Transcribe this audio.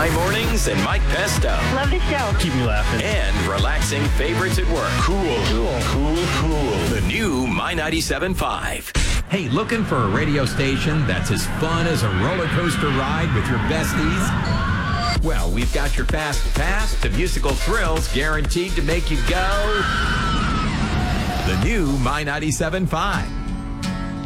My Mornings and Mike Pesto. Love the show. Keep me laughing. And relaxing favorites at work. Cool. The new My 97.5. Hey, looking for a radio station that's as fun as a roller coaster ride with your besties? Well, we've got your fast pass to musical thrills guaranteed to make you go. The new My 97.5.